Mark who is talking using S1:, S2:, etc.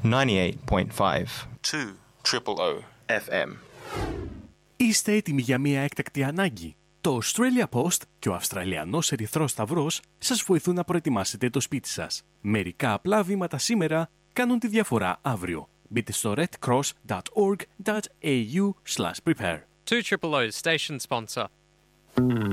S1: 98.5 2 FM.
S2: Είστε έτοιμοι για μια έκτακτη ανάγκη? Το Australia Post και ο Αυστραλιανός Ερυθρός Σταυρός σας βοηθούν να προετοιμάσετε το σπίτι σας. Μερικά απλά βήματα σήμερα κάνουν τη διαφορά αύριο. Μπείτε στο redcross.org.au/prepare.
S3: 2 Station sponsor.